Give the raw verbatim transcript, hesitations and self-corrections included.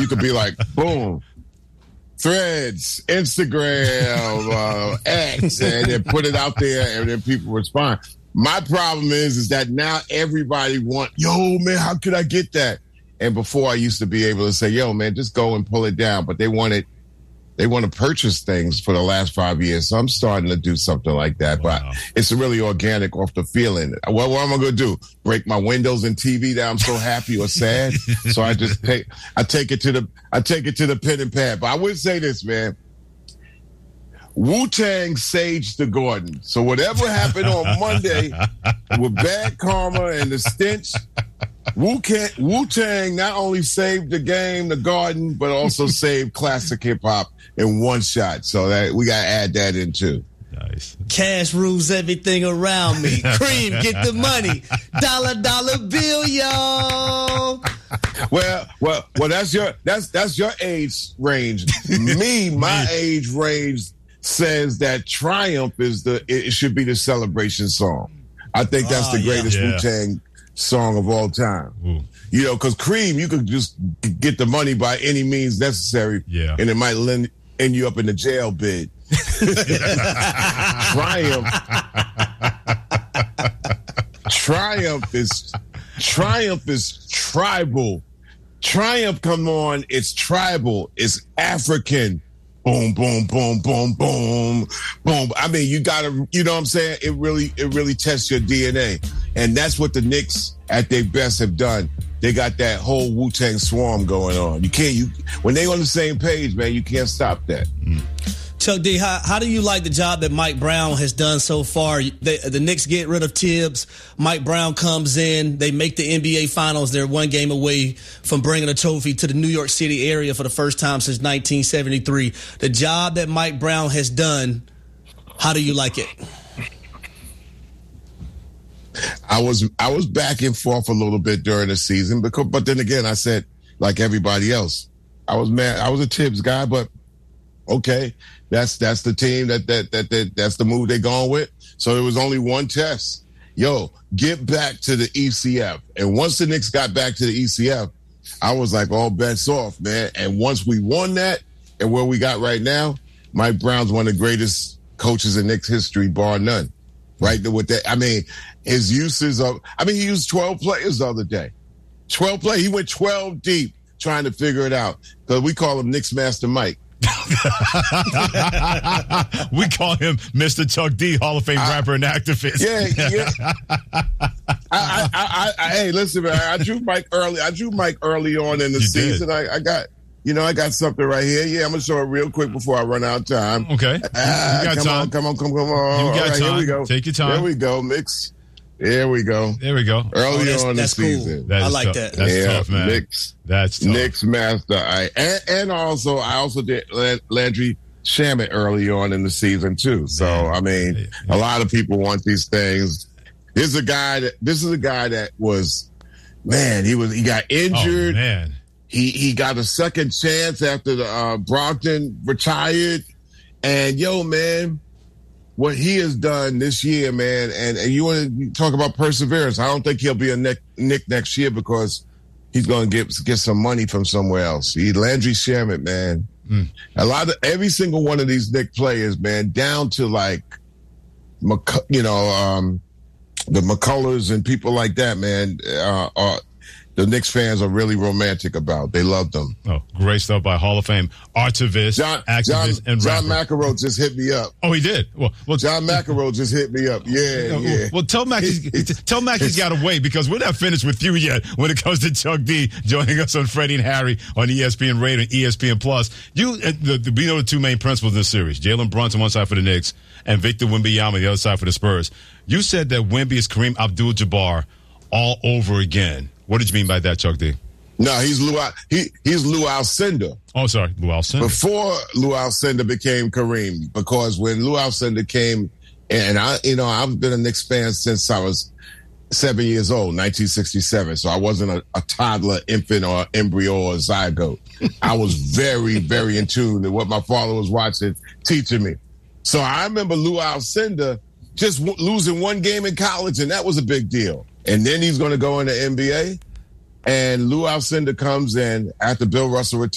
you could be like, boom, Threads, Instagram, uh, X, and then put it out there, and then people respond. My problem is, is that now everybody want, yo, man, how could I get that? And before I used to be able to say, yo, man, just go and pull it down. But they want it, they want to purchase things for the last five years. So I'm starting to do something like that. Wow. But it's really organic off the feeling. What, what am I going to do? Break my windows and T V that I'm so happy or sad? So I just take, I take it to the, I take it to the pen and pad. But I would say this, man. Wu-Tang saged the garden. So whatever happened on Monday with bad karma and the stench, Wu-Tang not only saved the game, the garden, but also saved classic hip-hop in one shot. So that we got to add that in, too. Nice. Cash rules everything around me. Cream, get the money. Dollar, dollar bill, y'all. Well, well, well. That's your that's that's your age range. Me, my age range says that Triumph is the it should be the celebration song. I think that's oh, the greatest yeah. Wu-Tang song of all time. Ooh. You know, because Cream, you could just get the money by any means necessary, yeah. and it might lend, end you up in the jail bid. Triumph, Triumph is Triumph is tribal. Triumph, come on, it's tribal, it's African. Boom, boom, boom, boom, boom, boom. I mean, you gotta, you know what I'm saying? It really, it really tests your D N A. And that's what the Knicks at their best have done. They got that whole Wu-Tang swarm going on. You can't, you, when they on the same page, man, you can't stop that. Mm. Chuck D, how, how do you like the job that Mike Brown has done so far? They, the Knicks get rid of Tibbs. Mike Brown comes in. They make the N B A Finals. They're one game away from bringing a trophy to the New York City area for the first time since nineteen seventy-three. The job that Mike Brown has done, how do you like it? I was I was back and forth a little bit during the season, because, but then again, I said, like everybody else, I was mad. I was a Tibbs guy, but okay. That's that's the team that that that, that that's the move they're going with. So it was only one test. Yo, get back to the E C F. And once the Knicks got back to the E C F, I was like, all bets off, man. And once we won that, and where we got right now, Mike Brown's one of the greatest coaches in Knicks history, bar none. Right there with that. I mean, his uses of. I mean, he used twelve players the other day. Twelve players. He went twelve deep trying to figure it out. Because we call him Knicks Master Mike. We call him Mister Chuck D, Hall of Fame I, rapper and activist. Yeah, yeah. I, I, I, I, hey, listen, man. I drew Mike early. I drew Mike early on in the you season. I, I got, you know, I got something right here. Yeah, I'm gonna show it real quick before I run out of time. Okay, ah, you got come time. on, come on, come on, come on. You got All right, time. Here we go. Take your time. There we go. Mix. There we go. There we go. Early oh, that's, on in the that's season. Cool. That I like tough. that. That's yeah, tough, man. Knicks. That's tough. Knicks Master. I and, and also I also did Landry Shamet early on in the season too. So man. I mean, yeah, yeah. a lot of people want these things. This is a guy that this is a guy that was, man. He was he got injured. Oh, man. He he got a second chance after the uh, Brogdon retired, and yo, man, what he has done this year, man, and, and you want to talk about perseverance. I don't think he'll be a Nick, Nick next year because he's going to get get some money from somewhere else. He Landry Shamet, man. Mm. A lot of every single one of these Knick players, man, down to like, you know, um, the McCullers and people like that, man. Uh, are, the Knicks fans are really romantic about. They love them. Oh, great stuff by Hall of Fame archivist, John, activist, John, and John rapper. McEnroe just hit me up. Oh, he did. Well, well John McEnroe just hit me up. Yeah, well, yeah. Well, tell Mac, he's, he's, tell Mac he's got to wait because we're not finished with you yet. When it comes to Chuck D joining us on Freddie and Harry on E S P N Radio and E S P N Plus, you uh, the, the, we know the two main principles in this series: Jalen Brunson one side for the Knicks and Victor Wembanyama the other side for the Spurs. You said that Wemby is Kareem Abdul-Jabbar all over again. What did you mean by that, Chuck D? No, he's Lou. He he's Lou Alcindor. Oh, sorry, Lou Alcindor. Before Lou Alcindor became Kareem, because when Lou Alcindor came, and I, you know, I've been a Knicks fan since I was seven years old, nineteen sixty-seven. So I wasn't a, a toddler, infant, or embryo or zygote. I was very, very in tune to what my father was watching, teaching me. So I remember Lou Alcindor just w- losing one game in college, and that was a big deal. And then he's going to go in the N B A. And Lou Alcindor comes in after Bill Russell retired.